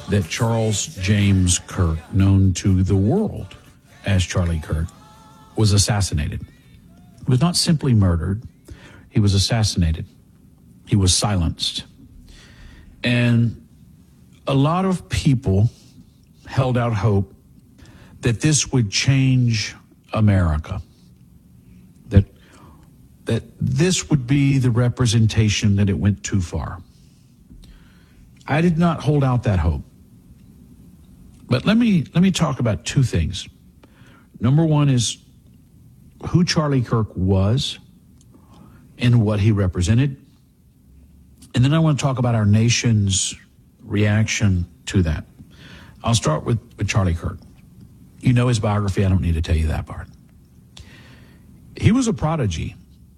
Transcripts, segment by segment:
that Charles James Kirk, known to the world as Charlie Kirk, was assassinated. He was not simply murdered. He was assassinated. He was silenced. And a lot of people held out hope that this would change America, that this would be the representation that it went too far. I did not hold out that hope. But let me talk about two things. Number one is who Charlie Kirk was and what he represented. And then I want to talk about our nation's reaction to that. I'll start with Charlie Kirk. You know his biography. I don't need to tell you that part. He was a prodigy.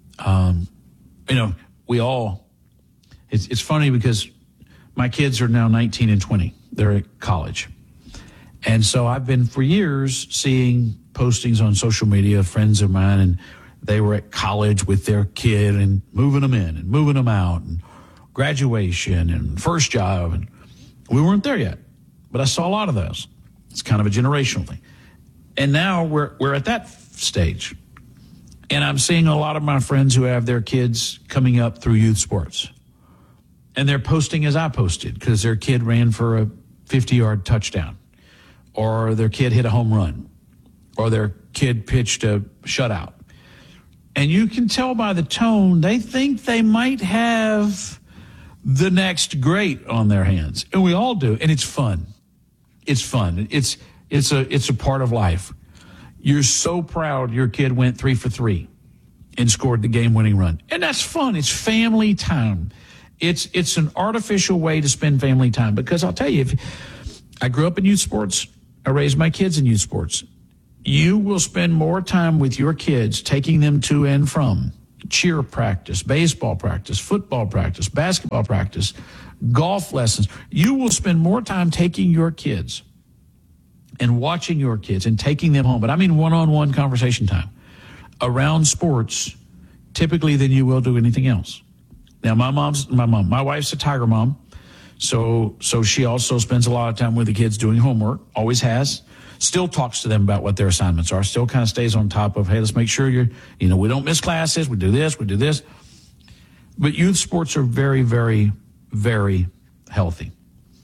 It's funny because my kids are now 19 and 20. They're at college. And so I've been for years seeing postings on social media, friends of mine, and they were at college with their kid and moving them in and moving them out and graduation and first job. And we weren't there yet, but I saw a lot of those. It's kind of a generational thing. And now we're at that stage. And I'm seeing a lot of my friends who have their kids coming up through youth sports. And they're posting as I posted because their kid ran for a 50-yard touchdown, or their kid hit a home run, or their kid pitched a shutout. And you can tell by the tone, they think they might have the next great on their hands. And we all do. And it's fun. It's fun. It's a part of life. You're so proud your kid went 3 for 3 and scored the game-winning run. And that's fun. It's family time. It's an artificial way to spend family time. Because I'll tell you, if I grew up in youth sports, I raised my kids in youth sports. You will spend more time with your kids taking them to and from cheer practice, baseball practice, football practice, basketball practice, golf lessons. You will spend more time taking your kids and watching your kids and taking them home, but I mean one-on-one conversation time around sports typically than you will do anything else. Now, my wife's a Tiger mom, so she also spends a lot of time with the kids doing homework, always has, still talks to them about what their assignments are, still kind of stays on top of, hey, let's make sure we don't miss classes, we do this. But youth sports are very, very, very healthy.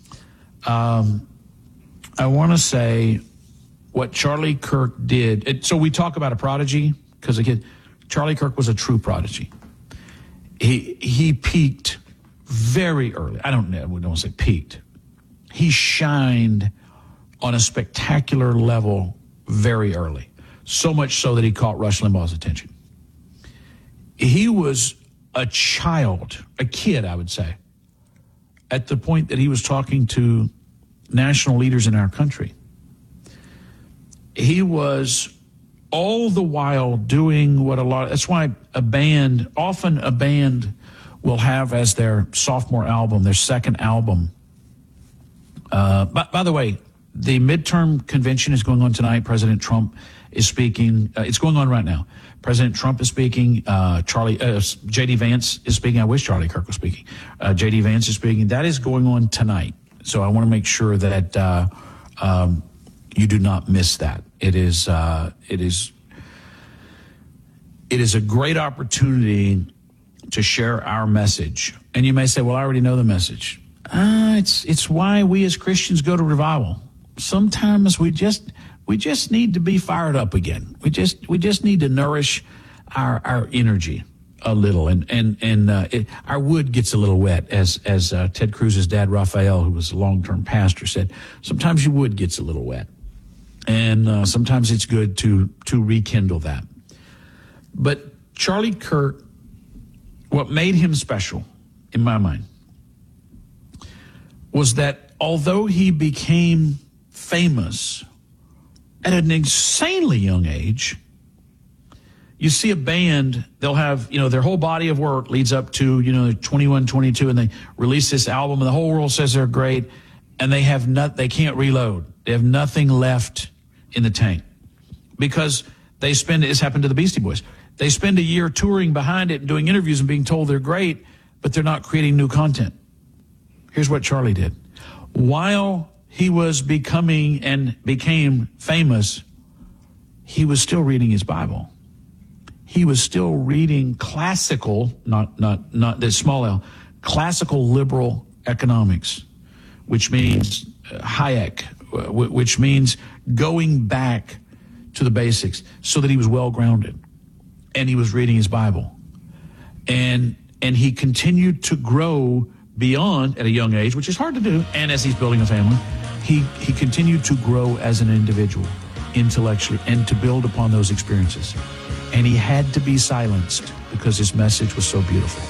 I want to say what Charlie Kirk did. So we talk about a prodigy because again, Charlie Kirk was a true prodigy. He peaked very early. I don't want to say peaked. He shined on a spectacular level very early, so much so that he caught Rush Limbaugh's attention. He was a kid, I would say, at the point that he was talking to national leaders in our country. He was all the while doing that's why often a band will have as their sophomore album, their second album. By the way, the midterm convention is going on tonight. President Trump is speaking. It's going on right now. President Trump is speaking. J.D. Vance is speaking. I wish Charlie Kirk was speaking. J.D. Vance is speaking. That is going on tonight. So I want to make sure that you do not miss that. It is a great opportunity to share our message. And you may say, well, I already know the message. It's why we as Christians go to revival. Sometimes we just need to be fired up again. We just need to nourish our energy a little, and our wood gets a little wet, as Ted Cruz's dad Raphael, who was a long-term pastor, said. Sometimes your wood gets a little wet, and sometimes it's good to rekindle that. But Charlie Kirk, what made him special, in my mind, was that although he became famous at an insanely young age. You see a band, they'll have, their whole body of work leads up to, 21, 22, and they release this album, and the whole world says they're great, and they can't reload. They have nothing left in the tank because it's happened to the Beastie Boys. They spend a year touring behind it and doing interviews and being told they're great, but they're not creating new content. Here's what Charlie did. While he was becoming and became famous, he was still reading his Bible. He was still reading classical, not the small L, classical liberal economics, which means Hayek, which means going back to the basics so that he was well grounded. And he was reading his Bible. And he continued to grow beyond at a young age, which is hard to do. And as he's building a family, he continued to grow as an individual intellectually and to build upon those experiences. And he had to be silenced because his message was so beautiful.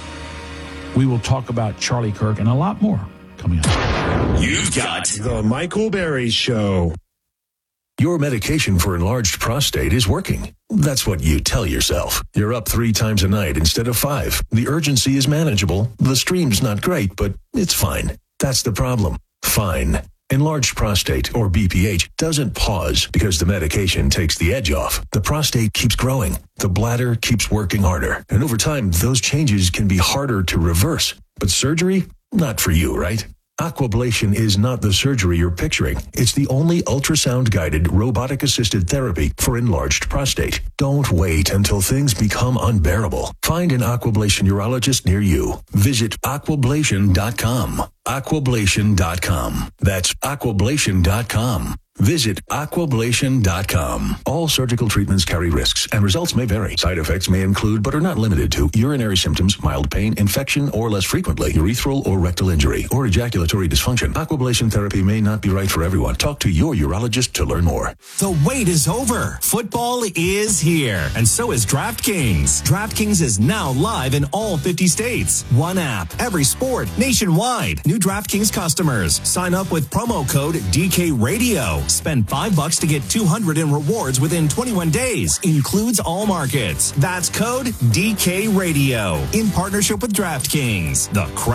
We will talk about Charlie Kirk and a lot more coming up. You've got The Michael Berry Show. Your medication for enlarged prostate is working. That's what you tell yourself. You're up 3 times a night instead of 5. The urgency is manageable. The stream's not great, but it's fine. That's the problem. Fine. Enlarged prostate, or BPH, doesn't pause because the medication takes the edge off. The prostate keeps growing. The bladder keeps working harder. And over time, those changes can be harder to reverse. But surgery? Not for you, right? Aquablation is not the surgery you're picturing. It's the only ultrasound-guided, robotic-assisted therapy for enlarged prostate. Don't wait until things become unbearable. Find an Aquablation urologist near you. Visit aquablation.com. Aquablation.com. That's aquablation.com. Visit aquablation.com. All surgical treatments carry risks, and results may vary. Side effects may include, but are not limited to, urinary symptoms, mild pain, infection, or less frequently, urethral or rectal injury, or ejaculatory dysfunction. Aquablation therapy may not be right for everyone. Talk to your urologist to learn more. The wait is over. Football is here, and so is DraftKings. DraftKings is now live in all 50 states. One app, every sport, nationwide. New DraftKings customers. Sign up with promo code DKRadio. Spend $5 to get $200 in rewards within 21 days. Includes all markets. That's code DKRadio. In partnership with DraftKings. The